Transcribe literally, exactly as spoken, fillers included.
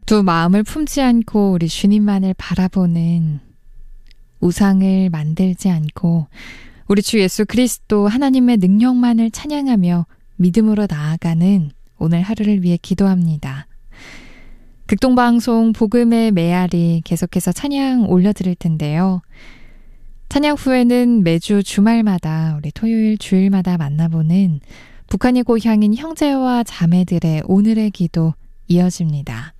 두 마음을 품지 않고 우리 주님만을 바라보는 우상을 만들지 않고 우리 주 예수 그리스도 하나님의 능력만을 찬양하며 믿음으로 나아가는 오늘 하루를 위해 기도합니다. 극동방송 복음의 메아리 계속해서 찬양 올려드릴 텐데요. 찬양 후에는 매주 주말마다 우리 토요일 주일마다 만나보는 북한의 고향인 형제와 자매들의 오늘의 기도 이어집니다.